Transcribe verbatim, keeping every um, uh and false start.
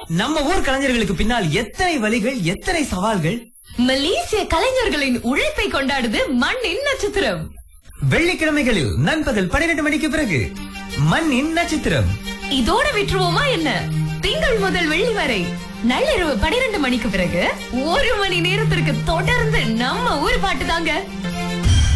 நம்ம ஊர் கலைஞர்களுக்கு பின்னால் எத்தனை வழிகள், எத்தனை சவால்கள். மலேசிய கலைஞர்களின் உழைப்பை கொண்டாடுது மண்ணின் நட்சத்திரம். வெள்ளிக்கிழமைகளில் நண்பகல் பன்னிரண்டு மணிக்கு பிறகு மண்ணின் நட்சத்திரம். இதோட விட்டுருவோமா என்ன? திங்கள் முதல் வெள்ளி வரை நள்ளிரவு பன்னிரண்டு மணிக்கு பிறகு ஒரு மணி நேரத்திற்கு தொடர்ந்து நம்ம ஊர் பாட்டு தாங்க.